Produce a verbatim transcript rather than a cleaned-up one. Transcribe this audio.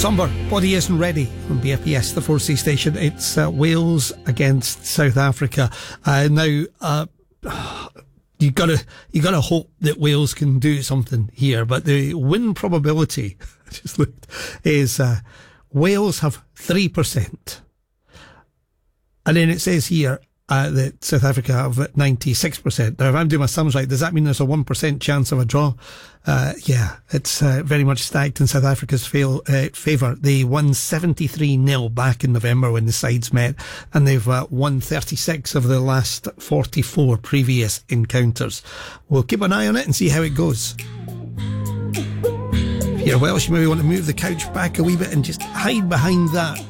Somber, Body Isn't Ready on B F P S, the four C station. It's uh, Wales against South Africa. Uh, now, uh, you gotta, you gotta hope that Wales can do something here, but the win probability, I just looked, is, uh, Wales have three percent. And then it says here, Uh, that South Africa have at ninety-six percent. Now, if I'm doing my sums right, does that mean there's a one percent chance of a draw? Uh, yeah, it's uh, very much stacked in South Africa's fail, uh, favour. They won seventy-three nil back in November when the sides met, and they've uh, won thirty-six of the last forty-four previous encounters. We'll keep an eye on it and see how it goes. If you're Welsh, you maybe want to move the couch back a wee bit and just hide behind that